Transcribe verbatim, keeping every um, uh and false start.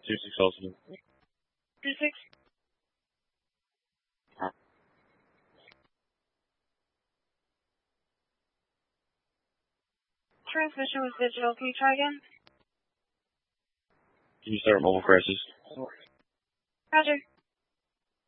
Two six also. Two six. Transmission was digital. Can you try again? Can you start mobile crashes? Roger.